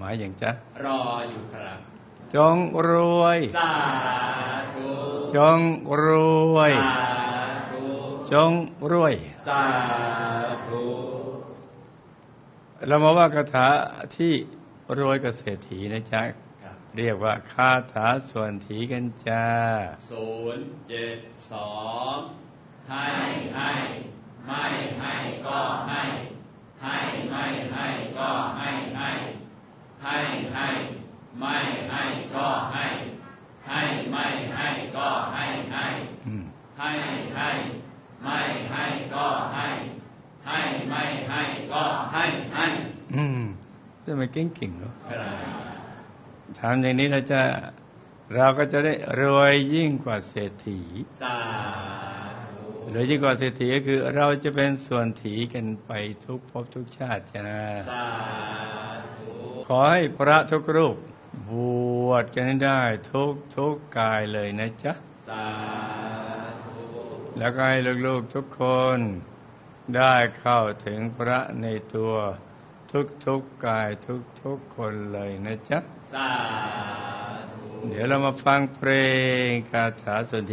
มายอย่างจ๊ะรออยู่ครับจงรวยสาธุจงรวยสาธุจงรวยสาธุเรามาว่าคาถาที่รวยกับเศรษฐีนะจ๊ะเรียกว่าคาถาส่วนถีกันจ้า 072ให้ไม่ให้ก็ให้ไม่ให้ก็ให้ไม่ให้ก็ให้ไม่ให้ก็ให้ไม่ให้ก็ให้ไม่ให้ก็ให้ทำไมเก่งๆเนาะทำอย่างนี้เราก็จะได้รวยยิ่งกว่าเศรษฐีรวยยิ่งกว่าเศรษฐีก็คือเราจะเป็นส่วนถีกันไปทุกภพทุกชาตินะขอให้พระทุกรูปบวชกันได้ทุกกายเลยนะจ๊ะแล้วก็ให้ลูกๆทุกคนได้เข้าถึงพระในตัวทุกกายทุกคนเลยนะจ๊ะเดี๋ยวเรามาฟังเพลงคาถาส่วน